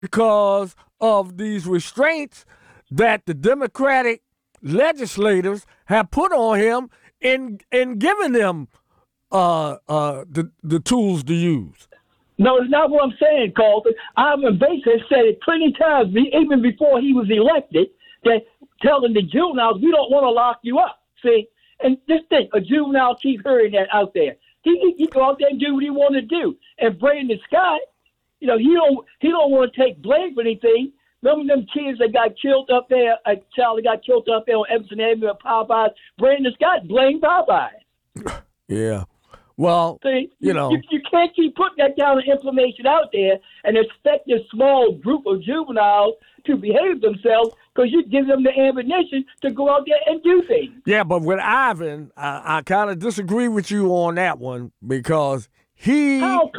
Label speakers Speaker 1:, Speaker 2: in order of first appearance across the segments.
Speaker 1: because of these restraints that the Democratic legislators have put on him in giving them the tools to use.
Speaker 2: No, it's not what I'm saying, Carlton. Ivan Bates has said it plenty of times, even before he was elected, that telling the juveniles, we don't want to lock you up. See? And just think, a juvenile keep hearing that out there. He go out there and do what he want to do. And Brandon Scott, he don't want to take blame for anything. Remember them kids that got killed up there, a child that got killed up there on Emerson Avenue at Popeyes? Brandon Scott blamed Popeyes.
Speaker 1: Yeah. Well,
Speaker 2: See,
Speaker 1: you
Speaker 2: can't keep putting that kind of information out there and expect this small group of juveniles to behave themselves because you give them the ammunition to go out there and do things.
Speaker 1: Yeah, but with Ivan, I kind of disagree with you on that one because he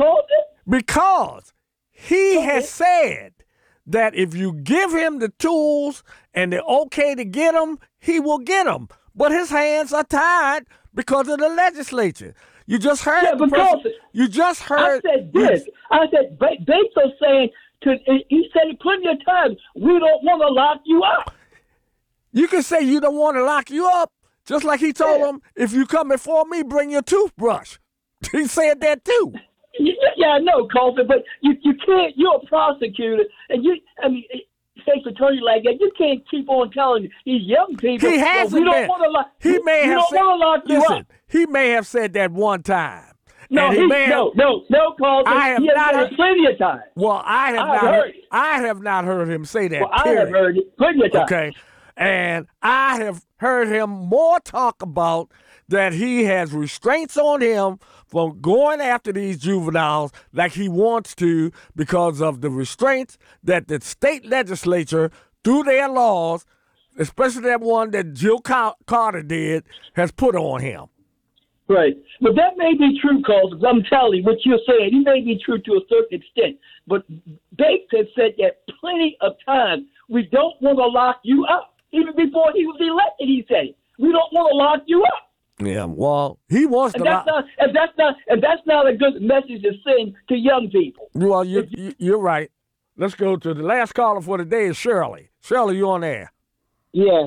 Speaker 1: has said that if you give him the tools and the okay to get them, he will get them. But his hands are tied because of the legislature. You just heard.
Speaker 2: Yeah, because
Speaker 1: you just heard.
Speaker 2: I said this. I said Bates was saying he said it plenty of times. We don't want to lock you up.
Speaker 1: You can say you don't want to lock you up, just like he told him, if you come before me, bring your toothbrush. He said that too.
Speaker 2: Yeah, I know, Colton, but you can't. You're a prosecutor, and state's attorney like that. You can't keep on telling these young people.
Speaker 1: He hasn't
Speaker 2: we don't
Speaker 1: been.
Speaker 2: Want to lock.
Speaker 1: He may have
Speaker 2: don't want to lock you
Speaker 1: listen,
Speaker 2: up.
Speaker 1: He may have said that one time.
Speaker 2: No, Colton.
Speaker 1: I have
Speaker 2: he has
Speaker 1: not
Speaker 2: heard plenty of times.
Speaker 1: Well, I have not heard him say that.
Speaker 2: Well, I have heard it plenty of times.
Speaker 1: Okay, and I have heard him more talk about that he has restraints on him from going after these juveniles like he wants to because of the restraints that the state legislature, through their laws, especially that one that Jill Carter did, has put on him.
Speaker 2: Right. But that may be true, Carl. I'm telling you, what you're saying, it may be true to a certain extent. But Bates has said that plenty of times. We don't want to lock you up. Even before he was elected, he said, we don't want to lock you up.
Speaker 1: Yeah, well, he wants to lock.
Speaker 2: And that's not a good message to send to young people.
Speaker 1: Well, you're right. Let's go to the last caller for the day is Shirley. Shirley, you on air?
Speaker 3: Yes.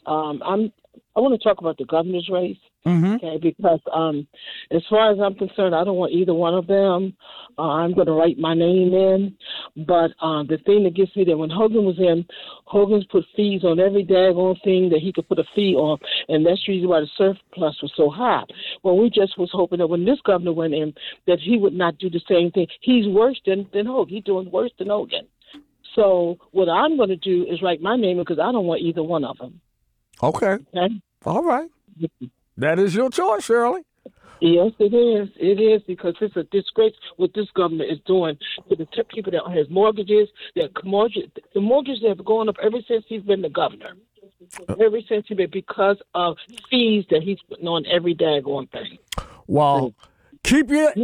Speaker 3: I want to talk about the governor's race.
Speaker 1: Mm-hmm.
Speaker 3: Okay, because as far as I'm concerned, I don't want either one of them. I'm going to write my name in. But the thing that gets me there, when Hogan was in, Hogan's put fees on every daggone thing that he could put a fee on, and that's the reason why the surplus was so high. Well, we just was hoping that when this governor went in, that he would not do the same thing. He's worse than Hogan. He's doing worse than Hogan. So what I'm going to do is write my name in because I don't want either one of them.
Speaker 1: Okay. All right. That is your choice, Shirley.
Speaker 3: Yes, it is. It is because it's a disgrace what this government is doing to the people that has mortgages. The mortgages have gone up ever since he's been the governor. Ever since he's been because of fees that he's putting on every daggone thing.
Speaker 1: Well, keep your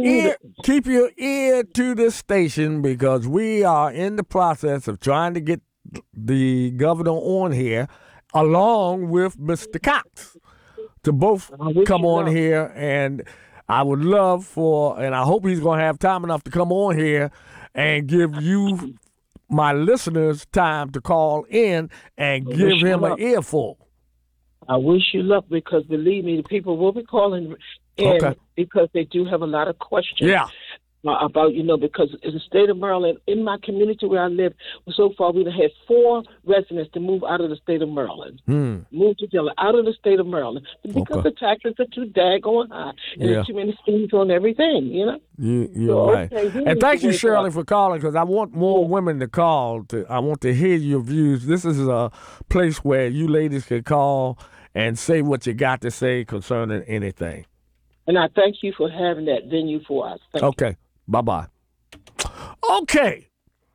Speaker 1: ear to this station because we are in the process of trying to get the governor on here along with Mr. Cox to both come on here, and I would love and I hope he's going to have time enough to come on here and give you, my listeners, time to call in and give him an earful.
Speaker 3: I wish you luck because, believe me, the people will be calling in because they do have a lot of questions.
Speaker 1: Yeah.
Speaker 3: About, because in the state of Maryland, in my community where I live, so far we've had 4 residents to move out of the state of Maryland. Move together out of the state of Maryland because the taxes are too daggone high and there's too many fees on everything,
Speaker 1: You're right. And thank you, Shirley, for calling because I want more women to call. I want to hear your views. This is a place where you ladies can call and say what you got to say concerning anything.
Speaker 3: And I thank you for having that venue for us. Thank you.
Speaker 1: Bye-bye. Okay.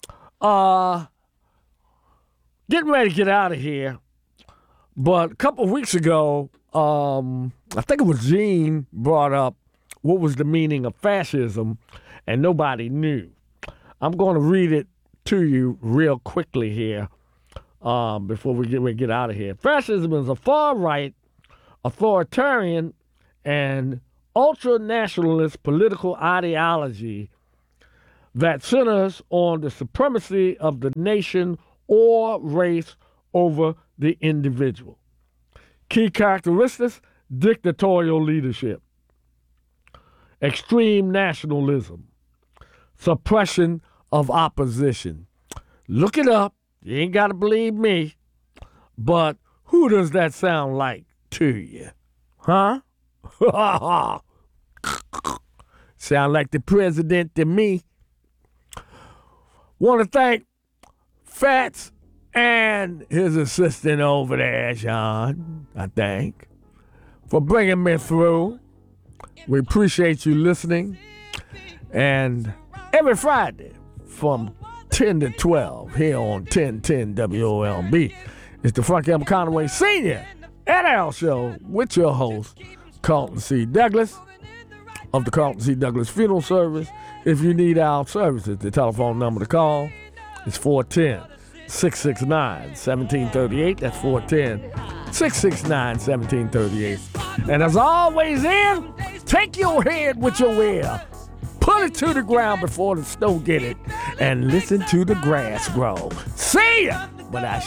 Speaker 1: Getting ready to get out of here. But a couple of weeks ago, I think it was Gene brought up what was the meaning of fascism, and nobody knew. I'm going to read it to you real quickly here before we get out of here. Fascism is a far-right, authoritarian, and ultra-nationalist political ideology that centers on the supremacy of the nation or race over the individual. Key characteristics: dictatorial leadership, extreme nationalism, suppression of opposition. Look it up. You ain't got to believe me. But who does that sound like to you? Huh? Sound like the president to me. Want to thank Fats and his assistant over there, Sean, I think, for bringing me through. We appreciate you listening. And every Friday from 10 to 12 here on 1010 WOLB, it's the Frank M. Conaway Sr. and Al Show with your host, Carlton C. Douglas of the Carlton C. Douglas Funeral Service. If you need our services, the telephone number to call is 410-669-1738. That's 410-669-1738. And as always, take your head with your ear, put it to the ground before the snow get it, and listen to the grass grow. See ya! But I